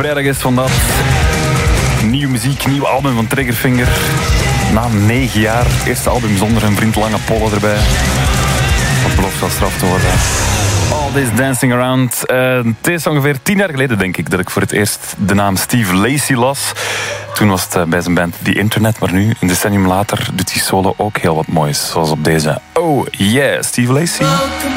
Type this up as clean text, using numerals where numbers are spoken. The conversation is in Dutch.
Vrijdag is van dat. Nieuwe muziek, nieuw album van Triggerfinger. Na 9 jaar, eerste album zonder een vriend Lange Pollen erbij. Dat belooft wel straf te worden. All This Dancing Around. Het is ongeveer 10 jaar geleden, denk ik, dat ik voor het eerst de naam Steve Lacy las. Toen was het bij zijn band The Internet, maar nu, een decennium later, doet hij solo ook heel wat moois. Zoals op deze Oh Yeah, Steve Lacy.